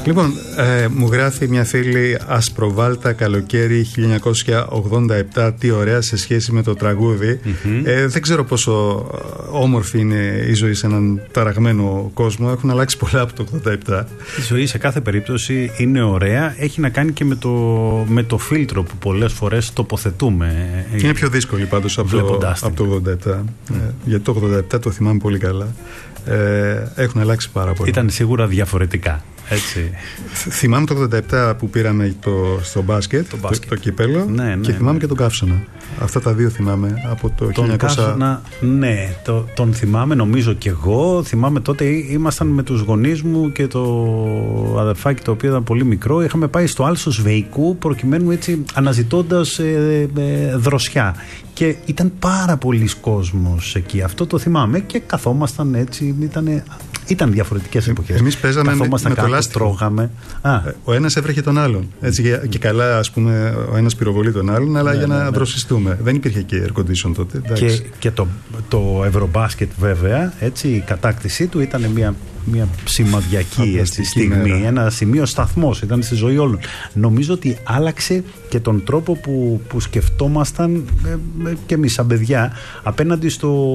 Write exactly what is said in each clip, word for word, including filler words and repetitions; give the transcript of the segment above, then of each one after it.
Λοιπόν, ε, μου γράφει μια φίλη Ασπροβάλτα καλοκαίρι χίλια εννιακόσια ογδόντα επτά. Τι ωραία σε σχέση με το τραγούδι. Mm-hmm. ε, Δεν ξέρω πόσο όμορφη είναι η ζωή σε έναν ταραγμένο κόσμο. Έχουν αλλάξει πολλά από το ογδόντα επτά. Η ζωή σε κάθε περίπτωση είναι ωραία. Έχει να κάνει και με το, με το φίλτρο που πολλές φορές τοποθετούμε. Είναι πιο δύσκολη πάντως από το, από το ογδόντα επτά. Mm. Ε, γιατί το ογδόντα επτά το θυμάμαι πολύ καλά. Ε, έχουν αλλάξει πάρα πολύ. Ήταν σίγουρα διαφορετικά. Έτσι. Θυμάμαι το ογδόντα επτά που πήραμε το, στο μπάσκετ, το, μπάσκετ. το, το κύπελο, ναι, ναι, και θυμάμαι ναι. και τον Καύσωνα. Αυτά τα δύο θυμάμαι από το τον χίλια εννιακόσια. Καύσωνα, ναι, το, τον θυμάμαι νομίζω και εγώ. Θυμάμαι τότε ήμασταν με τους γονείς μου και το αδερφάκι το οποίο ήταν πολύ μικρό. Είχαμε πάει στο Άλσος Βεϊκού προκειμένου έτσι αναζητώντας ε, ε, δροσιά. Και ήταν πάρα πολλοί κόσμος εκεί. Αυτό το θυμάμαι και καθόμασταν έτσι. Ήταν, ήταν διαφορετικές εποχές. Εμείς παίζαμε καθόμασταν με, με το λάστιχο. Τρώγαμε. Α. Ο ένας έβρεχε τον άλλον. Έτσι, και, και καλά, ας πούμε, ο ένας πυροβολεί τον άλλον, αλλά ναι, για να ναι, ναι. δροσιστούμε. Δεν υπήρχε και air condition τότε. Και, και το, το Ευρωμπάσκετ, βέβαια, έτσι, η κατάκτησή του ήταν μια. Μια σημαδιακή έτσι, στιγμή, μέρα. Ένα σημείο σταθμός ήταν στη ζωή όλων. Νομίζω ότι άλλαξε και τον τρόπο που, που σκεφτόμασταν ε, ε, και εμείς σαν παιδιά απέναντι στο,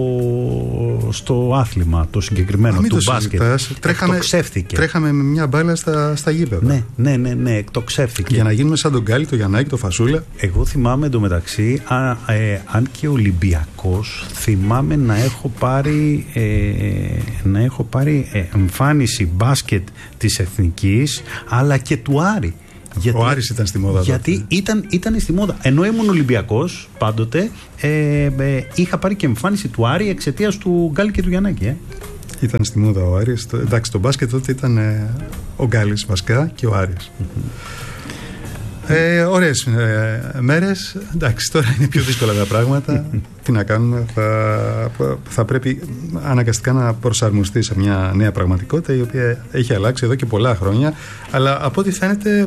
στο άθλημα το συγκεκριμένο του μπάσκετ. Τρέχαμε, εκτοξεύθηκε. Τρέχαμε με μια μπάλα στα, στα γήπεδα. Ναι, ναι, ναι, ναι, εκτοξεύθηκε. Για να γίνουμε σαν τον Γκάλι, το Γιαννάκη, το Φασούλα. Εγώ θυμάμαι εντωμεταξύ, α, ε, αν και Ολυμπιακός, θυμάμαι να έχω πάρει ε, να έχω πάρει ε, εμφάνιση μπάσκετ της Εθνικής αλλά και του Άρη. Γιατί, ο Άρης ήταν στη μόδα. Γιατί ήταν, ήταν στη μόδα. Ενώ ήμουν Ολυμπιακός πάντοτε, ε, ε, είχα πάρει και εμφάνιση του Άρη εξαιτίας του Γκάλη και του Γιαννάκη. Ε. Ήταν στη μόδα ο Άρης. Το, εντάξει, το μπάσκετ τότε ήταν ε, ο Γκάλης βασικά και ο Άρης. Mm-hmm. Ε, ωραίες ε, μέρες. Εντάξει, τώρα είναι πιο δύσκολα τα πράγματα. Τι να κάνουμε, θα, θα πρέπει αναγκαστικά να προσαρμοστεί σε μια νέα πραγματικότητα η οποία έχει αλλάξει εδώ και πολλά χρόνια, αλλά από ό,τι φαίνεται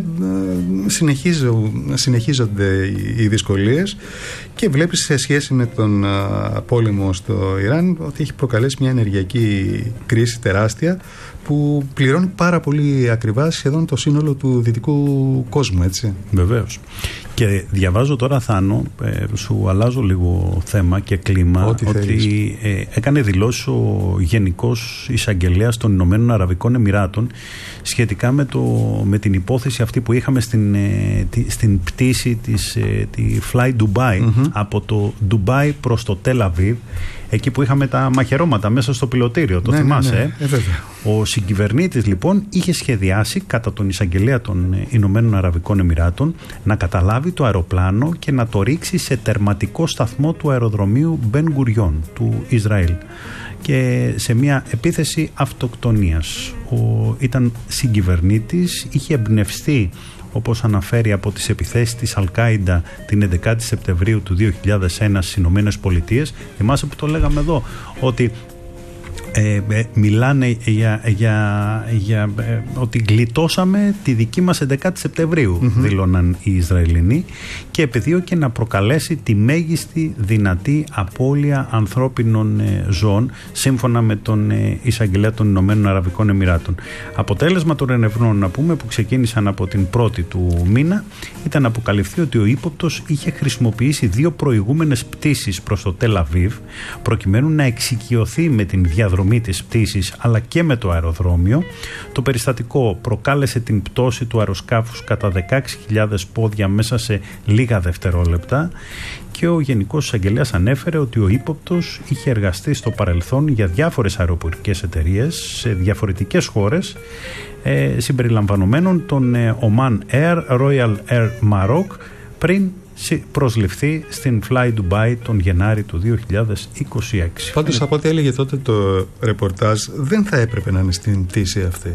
συνεχίζονται οι δυσκολίες και βλέπεις σε σχέση με τον πόλεμο στο Ιράν ότι έχει προκαλέσει μια ενεργειακή κρίση τεράστια που πληρώνει πάρα πολύ ακριβά σχεδόν το σύνολο του δυτικού κόσμου, έτσι. Βεβαίως. Και διαβάζω τώρα, Θάνο, ε, σου αλλάζω λίγο θέμα και κλίμα, Ό,τι ότι ε, έκανε δηλώσει ο Γενικός Εισαγγελέας των Ηνωμένων Αραβικών Εμιράτων σχετικά με, το, με την υπόθεση αυτή που είχαμε στην, ε, τη, στην πτήση της ε, τη Fly Dubai, mm-hmm. από το Ντουμπάι προς το Τελ Αβίβ, εκεί που είχαμε τα μαχαιρώματα μέσα στο πιλωτήριο, το ναι, θυμάσαι. Ναι, ναι, ε, ο συγκυβερνήτης λοιπόν είχε σχεδιάσει κατά τον Εισαγγελέα των Ηνωμένων Αραβικών Εμιράτων να καταλάβει το αεροπλάνο και να το ρίξει σε τερματικό σταθμό του αεροδρομίου Μπεν Γκουριόν του Ισραήλ και σε μια επίθεση αυτοκτονίας. Ο, ήταν συγκυβερνήτης, είχε εμπνευστεί, όπως αναφέρει, από τις επιθέσεις της Αλ-Κάιντα την έντεκα Σεπτεμβρίου του δύο χιλιάδες ένα στις Ηνωμένες Πολιτείες. Θυμάσαι που το λέγαμε εδώ, ότι Ε, ε, μιλάνε για, για, για ε, ότι γλιτώσαμε τη δική μας έντεκα Σεπτεμβρίου, mm-hmm. δήλωναν οι Ισραηλινοί, και επιδίωκε να προκαλέσει τη μέγιστη δυνατή απώλεια ανθρώπινων ε, ζώων, σύμφωνα με τον ε, Εισαγγελέα των Ηνωμένων Αραβικών Εμιράτων. Αποτέλεσμα των ερευνών, να πούμε, που ξεκίνησαν από την πρώτη του μήνα, ήταν να αποκαλυφθεί ότι ο ύποπτος είχε χρησιμοποιήσει δύο προηγούμενες πτήσεις προς το Τελ Αβίβ προκειμένου να εξοικειωθεί με την διαδρομή της πτήσης αλλά και με το αεροδρόμιο. Το περιστατικό προκάλεσε την πτώση του αεροσκάφους κατά δεκαέξι χιλιάδες πόδια μέσα σε λίγα δευτερόλεπτα, και ο Γενικός Εισαγγελέας ανέφερε ότι ο ύποπτος είχε εργαστεί στο παρελθόν για διάφορες αεροπορικές εταιρείες σε διαφορετικές χώρες, ε, συμπεριλαμβανομένων των ε, Oman Air, Royal Air Maroc, πριν προσληφθεί στην Fly Dubai τον Γενάρη του δύο χιλιάδες είκοσι έξι. Πάντως, από ό,τι έλεγε τότε το ρεπορτάζ, δεν θα έπρεπε να είναι στην πτήση αυτή.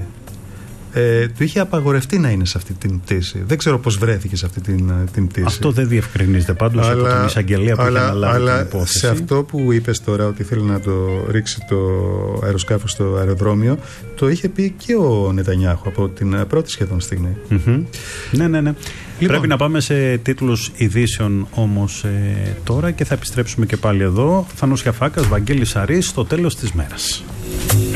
Ε, του είχε απαγορευτεί να είναι σε αυτή την πτήση. Δεν ξέρω πώς βρέθηκε σε αυτή την, την πτήση. Αυτό δεν διευκρινίζεται πάντως από τον Εισαγγελέα που είχε αναλάβει την υπόθεση. Σε αυτό που είπες τώρα, ότι θέλει να το ρίξει το αεροσκάφος στο αεροδρόμιο, το είχε πει και ο Νετανιάχου από την πρώτη σχεδόν στιγμή. Mm-hmm. Ναι, ναι, ναι. Λοιπόν, πρέπει να πάμε σε τίτλους ειδήσεων όμως ε, τώρα, και θα επιστρέψουμε και πάλι εδώ. Θάνος Γιαφάκας, Βαγγέλης Σαρής, στο τέλος της μέρας.